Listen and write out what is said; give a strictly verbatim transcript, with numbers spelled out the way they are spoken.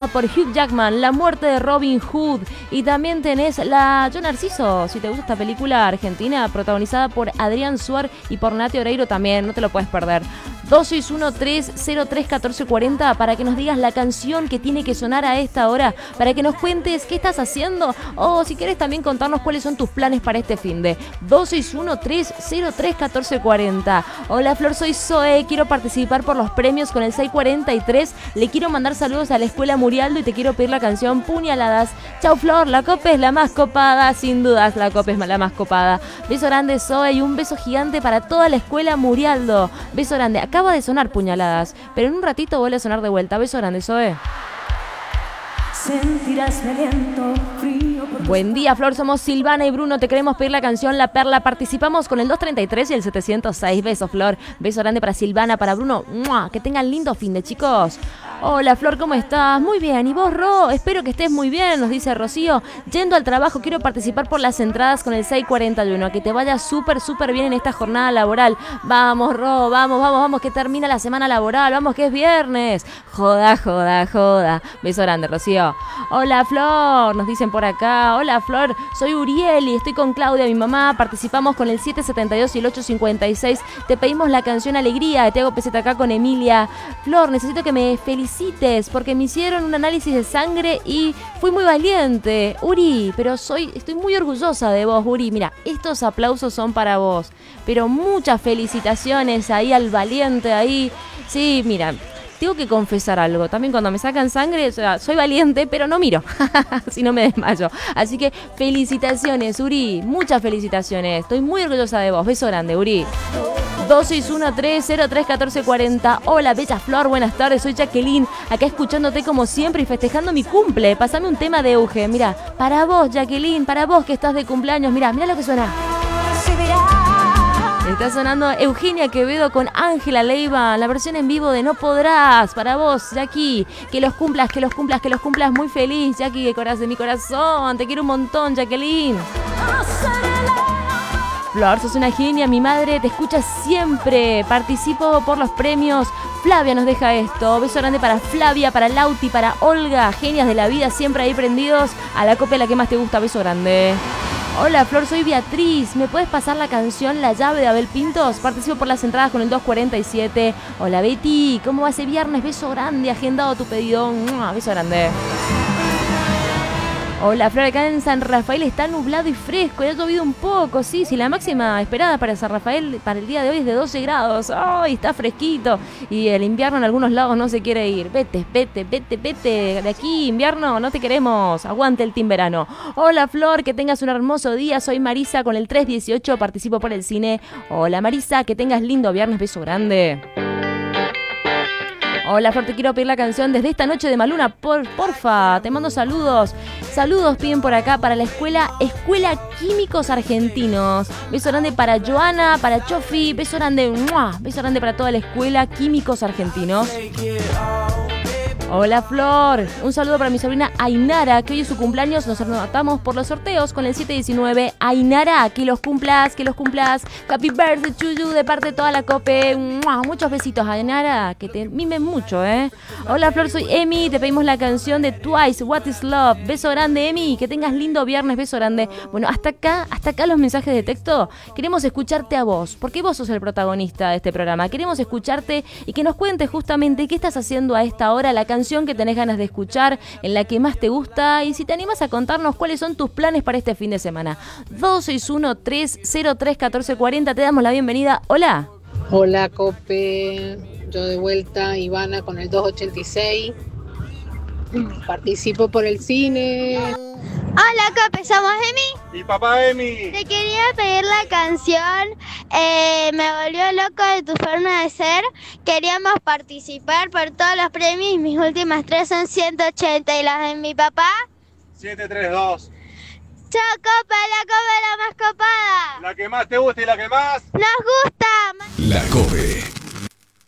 por Hugh Jackman, La muerte de Robin Hood. Y también tenés la Yo Narciso, si te gusta esta película argentina, protagonizada por Adrián Suar y por Nati Oreiro también, no te lo puedes perder. dos seis uno tres cero tres uno cuatro cuatro cero para que nos digas la canción que tiene que sonar a esta hora, para que nos cuentes qué estás haciendo o si quieres también contarnos cuáles son tus planes para este finde. dos seis uno tres cero tres uno cuatro cuatro cero. Hola Flor, soy Zoe, quiero participar por los premios con el seis cuarenta y tres. Le quiero mandar saludos a la Escuela Murialdo y te quiero pedir la canción Puñaladas. Chau Flor, la Copa es la más copada, sin dudas la Copa es la más copada. Beso grande Zoe y un beso gigante para toda la Escuela Murialdo. Beso grande. Acaba de sonar Puñaladas, pero en un ratito vuelve a sonar de vuelta. Beso grande, Zoe. Sentirás mi aliento frío por Buen día, Flor, somos Silvana y Bruno, te queremos pedir la canción La Perla. Participamos con el dos treinta y tres y el setecientos seis. Besos, Flor. Beso grande para Silvana, para Bruno. ¡Mua! Que tengan lindo fin de, chicos. Hola Flor, ¿cómo estás? Muy bien, ¿y vos, Ro? Espero que estés muy bien, nos dice Rocío. Yendo al trabajo, quiero participar por las entradas con el seis cuarenta y uno. Que te vaya súper, súper bien en esta jornada laboral. Vamos, Ro, vamos, vamos, vamos, que termina la semana laboral. Vamos, que es viernes. Joda, joda, joda. Beso grande, Rocío. Hola Flor, nos dicen por acá. Hola Flor, soy Uriel y estoy con Claudia, mi mamá. Participamos con el siete setenta y dos y el ocho cincuenta y seis. Te pedimos la canción Alegría de Tego P Z K con Emilia. Flor, necesito que me felicites porque me hicieron un análisis de sangre y fui muy valiente. Uri, pero soy, estoy muy orgullosa de vos, Uri. Mira, estos aplausos son para vos. Pero muchas felicitaciones ahí al valiente ahí. Sí, mira, tengo que confesar algo. También cuando me sacan sangre, o sea, soy valiente, pero no miro. Si no me desmayo. Así que felicitaciones, Uri. Muchas felicitaciones. Estoy muy orgullosa de vos. Beso grande, Uri. dos seis uno tres cero tres uno cuatro cuatro cero. Hola, bella Flor, buenas tardes, soy Jacqueline, acá escuchándote como siempre y festejando mi cumple. Pásame un tema de Euge, mira, para vos, Jacqueline, para vos que estás de cumpleaños, mira, mira lo que suena. Está sonando Eugenia Quevedo con Ángela Leiva, la versión en vivo de No Podrás. Para vos, Jackie, que los cumplas, que los cumplas, que los cumplas muy feliz, Jackie, de corazón de mi corazón. Te quiero un montón, Jacqueline. Flor, sos una genia, mi madre te escucha siempre. Participo por los premios. Flavia nos deja esto. Beso grande para Flavia, para Lauti, para Olga. Genias de la vida, siempre ahí prendidos a la copia la que más te gusta. Beso grande. Hola Flor, soy Beatriz. ¿Me puedes pasar la canción La Llave de Abel Pintos? Participo por las entradas con el dos cuarenta y siete. Hola Betty, ¿cómo va ese viernes? Beso grande, agendado tu pedido. Beso grande. Hola Flor, acá en San Rafael está nublado y fresco, ya ha llovido un poco, sí, sí, la máxima esperada para San Rafael para el día de hoy es de doce grados, ¡ay, está fresquito! Y el invierno en algunos lados no se quiere ir, vete, vete, vete, vete, de aquí, invierno, no te queremos, aguante el team verano. Hola Flor, que tengas un hermoso día, soy Marisa con el tres dieciocho, participo por el cine. Hola Marisa, que tengas lindo viernes, beso grande. Hola Flor, te quiero pedir la canción Desde esta noche de Maluna, por, porfa, te mando saludos. Saludos piden por acá para la escuela Escuela Químicos Argentinos. Beso grande para Joana, para Chofi, beso grande, ¡mua! Beso grande para toda la escuela Químicos Argentinos. Hola Flor, un saludo para mi sobrina Ainara, que hoy es su cumpleaños, nos anotamos por los sorteos con el siete diecinueve. Ainara, que los cumplas, que los cumplas. Happy birthday to you de parte de toda la cope. ¡Mua! Muchos besitos Ainara, que te mimen mucho, ¿eh? Hola Flor, soy Emi, te pedimos la canción de Twice, What is Love. Beso grande Emi, que tengas lindo viernes, beso grande. Bueno, hasta acá, hasta acá los mensajes de texto. Queremos escucharte a vos, porque vos sos el protagonista de este programa. Queremos escucharte y que nos cuentes justamente qué estás haciendo a esta hora, la canción que tenés ganas de escuchar, en la que más te gusta y si te animas a contarnos cuáles son tus planes para este fin de semana. dos seis uno tres cero tres uno cuatro cuatro cero, te damos la bienvenida. Hola. Hola Cope, yo de vuelta, Ivana con el dos ochenta y seis. Participo por el cine. Hola Cope, somos Emi y papá Emi. Te quería pedir la canción eh, Me volvió loco de tu forma de ser. Queríamos participar por todos los premios y mis últimas tres son ciento ochenta y las de mi papá setecientos treinta y dos. Chao Cope, la Cope la más copada. La que más te gusta y la que más nos gusta. La Cope.